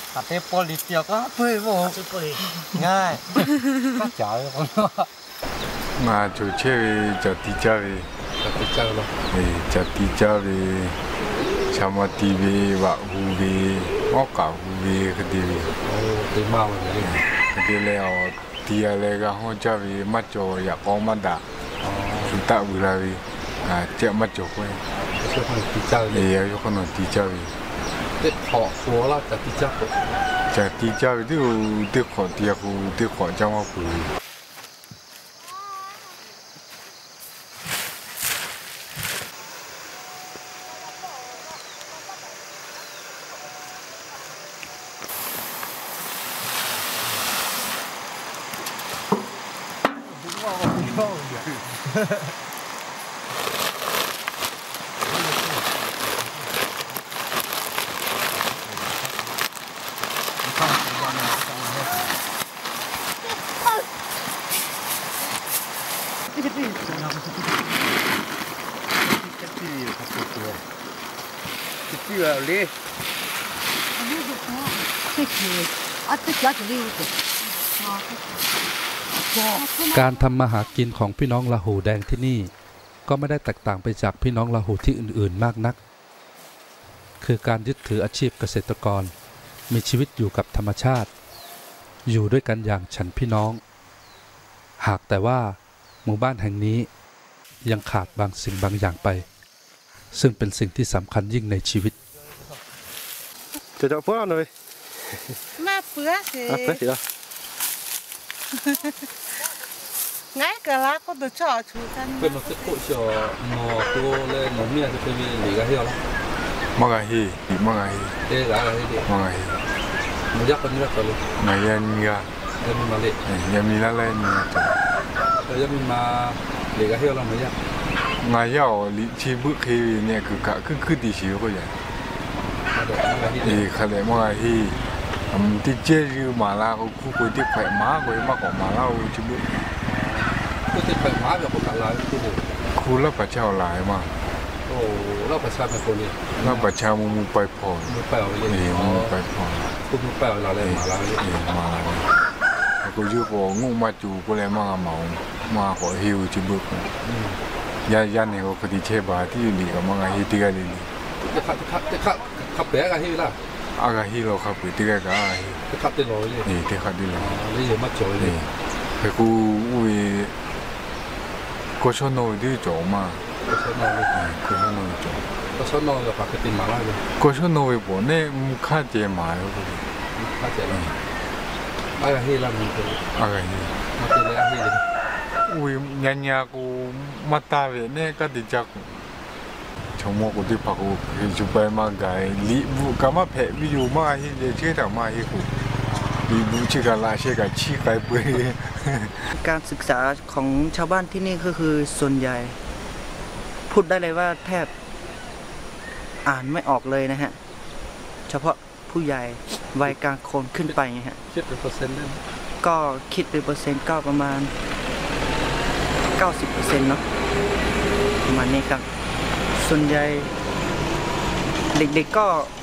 ตัดเตปอลิเตียก็เปื่อยบ่ง่ายก็จ๋าเลยคนมาจูเช่จัดที่เจ้าเลยจัดที่เจ้าหรอจัดที่เจ้าเลยชามาตีวีวะฮูวีมอกาฮูวีคดีวีโอ้ตีเมาเลยคดีแล้วตีอะไรก็ห้องเจ้าวีมัดโจอยากออกมาด่าสุดท้ายเวลาวีเจ้ามัดโจไปช่วยคนตีเจ้าเลยช่วยคนตีเจ้าวีเด็กขอหัวแล้วจัดที่เจ้าจัดที่เจ้าวีเด็กขอตีกูเด็กขอเจ้ามาคุยการทำมาหากินของพี่น้องลาหูแดงที่นี่ก็ไม่ได้แตกต่างไปจากพี่น้องลาหูที่อื่นๆมากนักคือการยึดถืออาชีพเกษตรกรมีชีวิตอยู่กับธรรมชาติอยู่ด้วยกันอย่างฉันพี่น้องหากแต่ว่าหมู่บ้านแห่งนี้ยังขาดบางสิ่งบางอย่างไปซึ่งเป็นสิ่งที่สำคัญยิ่งในชีวิตจะเพื่อนหน่อยมาเปื้อสิเปื้อสิล่ะไงก็ละก็ตัวชอชูกันเป็นมันจะโคชอนอตัวเลยหนูเมียจะเป็นหลีกเที่ยวแล้วมังไงฮีมังไงฮีเอ๊ะอะไรดิมังไงฮีมันยักษ์กันยักษ์กันเลยไงยันมีอะยันมีมาเลยยันมีละเลยนี่แต่ยันมีมาหลีกเที่ยวแล้วมันยักษ์ไงย่อลิชีบุคีเนี่ยคือดีชีก็อย่างขเลยมังไงฮีที่เจริญมาลาคู่คุยที่ไผ่ม้าคุยมากกว่ามาลาชิบุคู่ที่ไผ่ม้าแบบคนอะไรคู่รับประชาหลายมากโอ้รับประชาเป็นคนนี้รับประชามูไปพอมูไปเอาเลยมูไปพอคู่มูไปเอาอะไรมาลามาลากูยูโปงูมาจูกูเลยมาเมามาขอฮิวชิบุยันเนี่ยก็คดีเชบาที่อยู่นี่ก็มังไงฮีติกันนี่จะขับแบกกันที่ล่ะอากาฮีเราขับไปที่ไหนก็จะขับได้เลยนี่ที่ขับได้เลยนี่ยังมาจ่อยเลยแต่กูก็ชอบนอนที่จ่อมาก็ชอบนอนเลยก็ชอบนอนจ่อก็ชอบนอนกับปากติมาล่าเลยก็ชอบนอนไปบ่เนี่ยมุขเจมาแล้วก็ข้าเจมาอากาฮีล่ะมึงอากาฮีมาเจอเลยอากาฮีเลยยันกูมาตาเวเนี่ยก็ดีจักชมกูที่พักกูจุไปมาไกลิบุกามาเพวิวมาฮิเดเชตมาฮิกูลิบุชิกาลาเชกาชีไกเปการศึกษาของชาวบ้านที่นี่ก็คือส่วนใหญ่พูดได้เลยว่าแทบอ่านไม่ออกเลยนะฮะเฉพาะผู้ใหญ่วัยกลางคนขึ้นไปไงฮะคิดเป็นเปอร์เซ็นต์ได้ก็คิดเป็นเปอร์เซ็นต์ก็ประมาณ 90% เนาะประมาณนี้ครับส่วนใหญ่เด็กๆก็